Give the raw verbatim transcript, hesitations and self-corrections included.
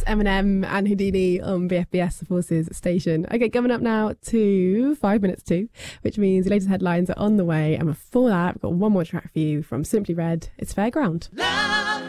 Eminem and Houdini on B F B S, the Forces station. Okay, coming up now to five minutes to, which means the latest headlines are on the way. And before that, we've got one more track for you from Simply Red. It's Fairground. Love.